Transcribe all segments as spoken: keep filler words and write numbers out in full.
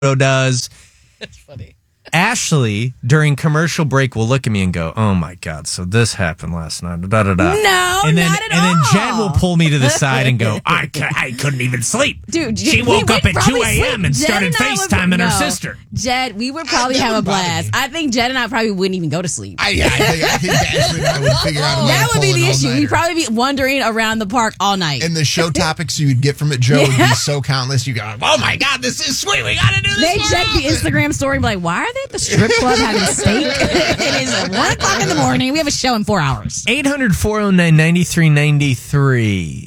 does. That's funny. Ashley, during commercial break, will look at me and go, "Oh my God, so this happened last night." Da, da, da. No, and then, not at and then all. Jen will pull me to the side and go, I, c- I couldn't even sleep. Dude, she we woke would up at probably two a.m. sleep. and Jed started and I would- FaceTiming no. her sister. Jed, we would probably That have a would bother blast. me. I think Jed and I probably wouldn't even go to sleep. I, yeah, I think, I think Ashley and I would figure out a way That to would be pull the an issue. all-nighter. We'd probably be wandering around the park all night. And the show topics you would get from it, Joe, would be so countless. You go, oh my God, this is sweet. We got to do this. They more check the often." Instagram story and be like, why are they at the strip club having steak? It is at one o'clock in the morning. We have a show in four hours. eight hundred, four oh nine, nine three nine three.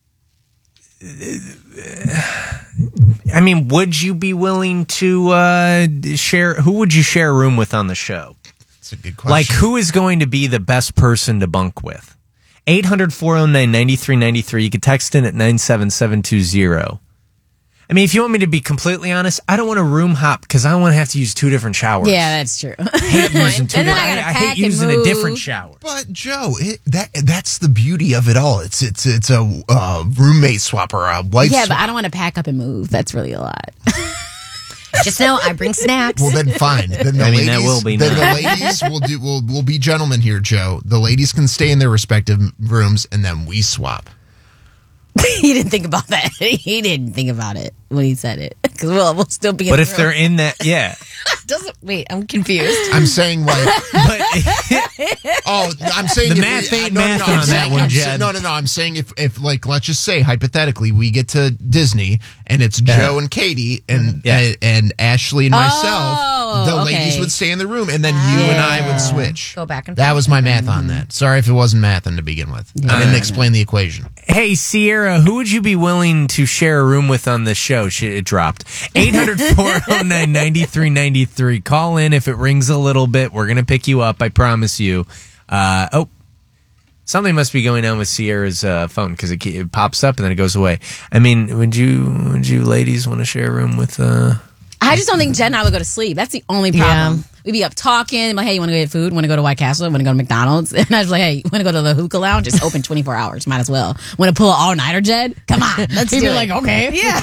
I mean, would you be willing to uh, share? Who would you share a room with on the show? That's a good question. Like, who is going to be the best person to bunk with? eight hundred, four oh nine, nine three nine three. You can text in at nine seven seven two zero. I mean, if you want me to be completely honest, I don't want to room hop because I don't want to have to use two different showers. Yeah, that's true. I hate using two And then different. I I, gotta I pack hate and using a move. different shower. But Joe, it, that that's the beauty of it all. It's it's it's a uh, roommate swap or a wife Yeah, swap. but I don't want to pack up and move. That's really a lot. Just know I bring snacks. Well, then fine. Then the I mean, ladies, that will be then the nice. ladies will do. Will will be gentlemen here, Joe. The ladies can stay in their respective rooms, and then we swap. He didn't think about that. He didn't think about it when he said it. Because we'll, we'll still be in But the if they're room. in that, yeah. Doesn't wait. I'm confused. I'm saying like, But oh, I'm saying The if math we- ain't no, no, math no, I'm on saying- that one, I'm Jed. saying- No, no, no. I'm saying if if like let's just say hypothetically we get to Disney and it's Joe and Katie and Yeah. and, and Ashley and myself, Oh, the okay. ladies would stay in the room, and then you and I would switch. Go back and That forth. was my math on that. Sorry if it wasn't math to begin with. I didn't explain the equation. hey, Sierra, who would you be willing to share a room with on this show? She, it dropped. eight hundred, four oh nine, nine three nine three. Call in. If it rings a little bit, we're going to pick you up. I promise you. Uh, oh, something must be going on with Sierra's uh, phone because it, it pops up and then it goes away. I mean, would you would you ladies want to share a room with... Uh, I just don't think Jen and I would go to sleep. That's the only problem. We'd be up talking. Like, hey, you want to go get food? Want to go to White Castle? Want to go to McDonald's? And I was like, hey, you want to go to the hookah lounge? It's open twenty-four hours. Might as well. Want to pull an all-nighter, Jed? Come on. Let's He'd do be it. like, okay. Yeah.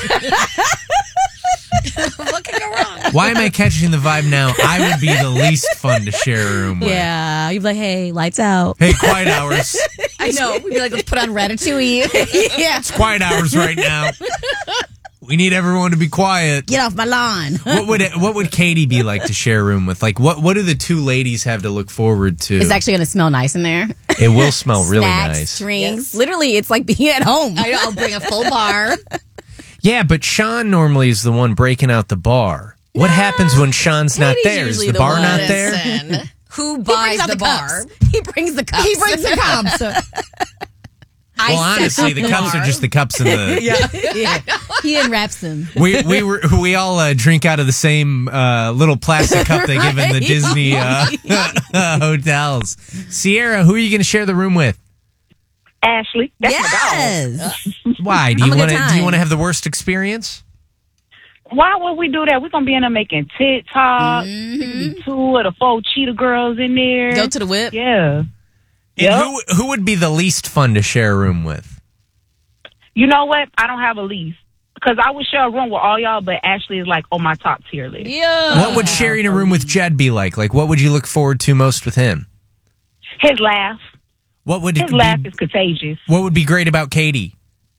What could go wrong? why am I catching the vibe now? I would be the least fun to share a room with. Yeah. You'd be like, hey, lights out. Hey, quiet hours. I know. We'd be like, let's put on Ratatouille. Yeah. Quiet hours right now. We need everyone to be quiet. Get off my lawn. What would it, what would Katie be like to share a room with? Like, what what do the two ladies have to look forward to? It's actually going to smell nice in there. It will smell really Snacks, nice. drinks. Yes. Literally, it's like being at home. I know, I'll bring a full bar. Yeah, but Sean normally is the one breaking out the bar. What happens when Sean's not Katie's there? Is usually the the bar one. not there? Listen, who He buys brings out the, the bar? cups. He brings the cups. He brings the cups. I Well, set honestly, up the cups bar. are just the cups in the. Yeah. He unwraps them. We we were we all uh, drink out of the same uh, little plastic cup they give in the Right. Disney uh, hotels. Sierra, who are you going to share the room with? Ashley. That's Yes. Why do you I'm a want good to? Do you time. want to have the worst experience? my dog. Why would we do that? We're going to be in there making TikTok. Mm-hmm. Two of the four cheetah girls in there. Go to the whip. Yeah. And Yep. who who would be the least fun to share a room with? You know what? I don't have a lease. Because I would share a room with all y'all, but Ashley is like on my top tier list. Yeah. What would sharing a room with Jed be like? Like, what would you look forward to most with him? His laugh. What would His be, laugh is contagious. what would be great about Katie?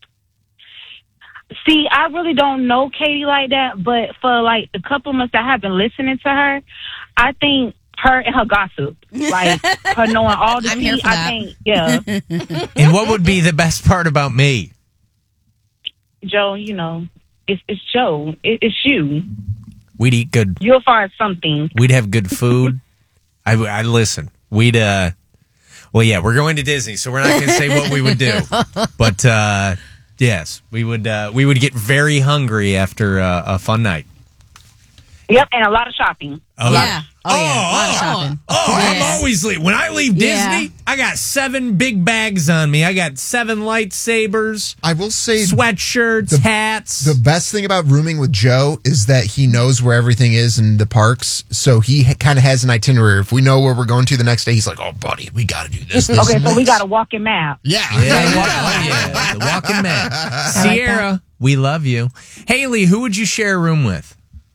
See, I really don't know Katie like that, but for like the couple of months that I have been listening to her, I think her and her gossip, like her knowing all the I'm here tea, for I that. think, yeah, And what would be the best part about me? Joe, you know, it's it's Joe, it, it's you. We'd eat good. You'll find something. We'd have good food. I, I listen. We'd uh. Well, yeah, we're going to Disney, so we're not going to say what we would do. But uh, yes, we would. Uh, we would get very hungry after uh, a fun night. Yep, and a lot of shopping. Oh, Yeah. Oh, yeah. A lot of oh, shopping. oh, I'm Yes. always leave. When I leave Yeah. Disney, I got seven big bags on me. I got seven lightsabers, I will say sweatshirts, The- hats. the best thing about rooming with Joe is that he knows where everything is in the parks, so he ha- kind of has an itinerary. If we know where we're going to the next day, he's like, "Oh, buddy, we got to do this." this Okay, and so we this." got a walking map. Yeah, yeah, walk, yeah, the walking man. Sierra, we love you. Haley, who would you share a room with?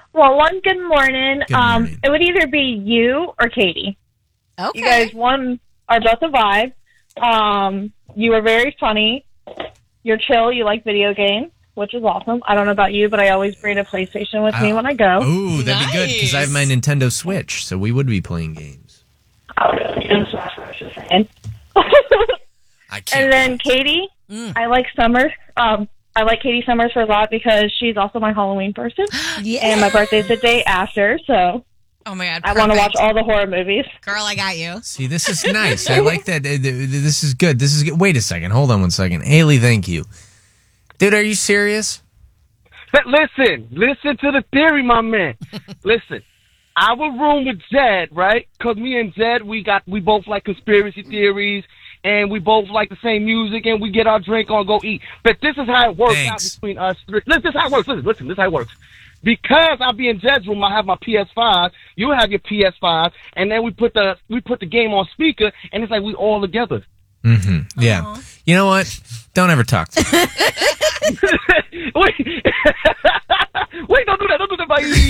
Well, one good morning. Good um, morning. It would either be you or Katie. Okay. You guys, one, are both a vibe. Um, you are very funny. You're chill. You like video games, which is awesome. I don't know about you, but I always bring a PlayStation with me when I go. Ooh, that'd be good because I have my Nintendo Switch, so we would be playing games. Oh, really? That's what I was just saying. I can't. And then Katie, I like Summer. Um, I like Katie Summers for a lot because she's also my Halloween person. Yeah. And my birthday's the day after, so Oh my God. I want to watch perfect. all the horror movies. Girl, I got you. See, this is nice. I like that. Uh, th- This is good. This is good. Wait a second. Hold on one second. Haley, thank you. Dude, are you serious? But listen, listen to the theory, my man. Listen, our room with Zed, right? Because me and Zed, we got we both like conspiracy theories, and we both like the same music, and we get our drink on, go eat. But this is how it works out Thanks. between us three. Listen, this is how it works. Listen, listen, this is how it works. Because I'll be in Zed's room, I have my P S five. You have your P S five, and then we put the we put the game on speaker, and it's like we all together. Mm-hmm. Yeah. You know what? Don't ever talk to me. Wait, wait! Don't do that! Don't do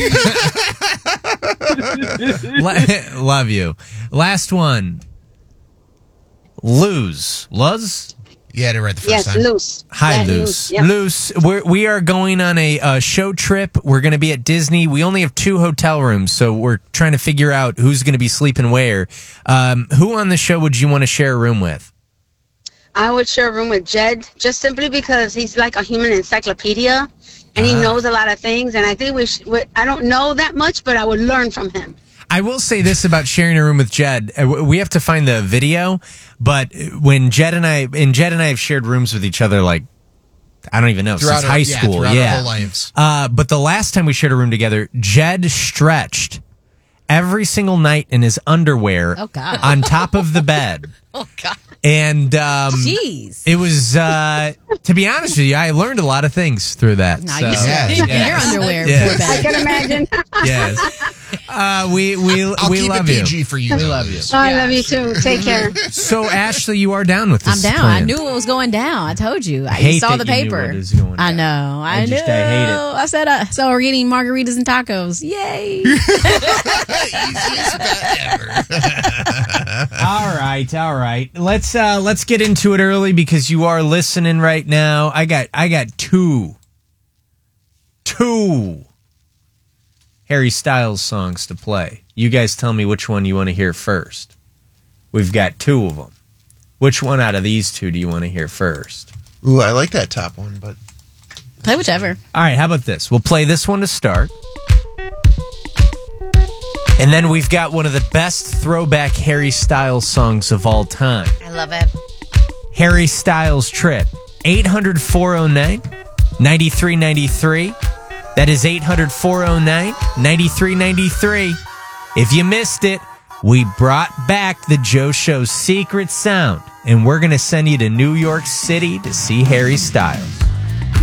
that! Bye. Lo- Love you. Last one. Luz. Luz? You had it right the first Yes, time. loose. Hi, Yeah, Luce. yeah. Luce, we're, we are going on a uh, show trip. We're going to be at Disney. We only have two hotel rooms, so we're trying to figure out who's going to be sleeping where. Um, who on the show would you want to share a room with? I would share a room with Jed just simply because he's like a human encyclopedia and he knows a lot of things. And I think we, sh- we I don't know that much, but I would learn from him. I will say this about sharing a room with Jed. Uh, w- We have to find the video, but when Jed and I, and Jed and I have shared rooms with each other, like, I don't even know, Throughout since our- high yeah, school. throughout our Yeah. whole lives. Uh, but the last time we shared a room together, Jed stretched every single night in his underwear Oh, God. on top of the bed. Oh, God. And um, Jeez. it was, uh, to be honest with you, I learned a lot of things through that. Nah, so, you Yeah. in yes. your underwear. Yes. Poor I bag. can imagine. Yes. Uh, we we I'll we keep love it you. P G for you. We though, love you. Liz. Oh, I love you too. Take care. So Ashley, you are down with I'm this down. plan. I knew it was going down. I told you. I hate saw that the you knew paper. what is going I down. know. I, I just- knew. I hate it. I said, uh, so we're eating margaritas and tacos. Yay. Easiest bet ever. All right, all right. Let's uh let's get into it early because you are listening right now. I got I got two two Harry Styles songs to play. You guys tell me which one you want to hear first. We've got two of them. Which one out of these two do you want to hear first? Ooh, I like that top one, but Play whichever. All right, how about this? We'll play this one to start. And then we've got one of the best throwback Harry Styles songs of all time. I love it. Harry Styles Trip. eight hundred, four oh nine, nine three nine three. That is eight hundred, four oh nine, nine three nine three. If you missed it, we brought back the Joe Show's secret sound, and we're going to send you to New York City to see Harry Styles.